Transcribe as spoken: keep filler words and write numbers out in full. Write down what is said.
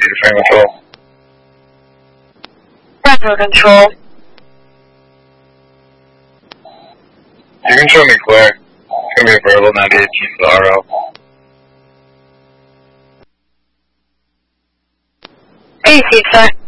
to frame control. Roger, control. You can show me flare. It's going to be a verbal ninety-eight T for the R O. Receive, sir.